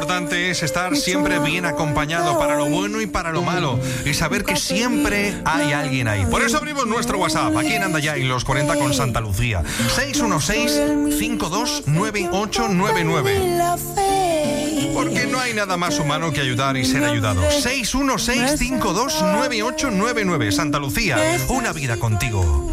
importante es estar siempre bien acompañado para lo bueno y para lo malo y saber que siempre hay alguien ahí. Por eso abrimos nuestro WhatsApp aquí en Anda Ya y los 40 con Santa Lucía. 616-529899. Porque no hay nada más humano que ayudar y ser ayudado. 616-529899. Santa Lucía, una vida contigo.